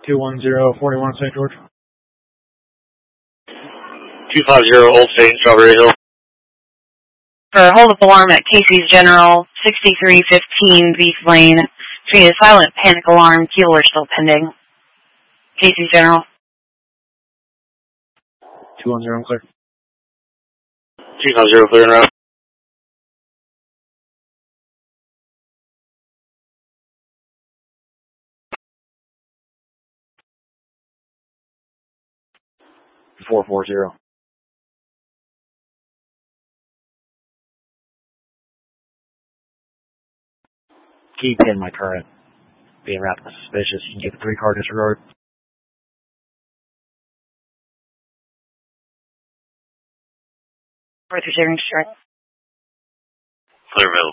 210-41 St. George. 250 Old State, Strawberry Hill. For hold-up alarm at Casey's General, 6315 Beef Lane. Treat a silent panic alarm. Keeler still pending. Casey's General. 210 clear. 250 clear and route. Four 440. Keep in my current. Being wrapped suspicious. You can get the 3-car disregard. Further sharing strength. Clearville.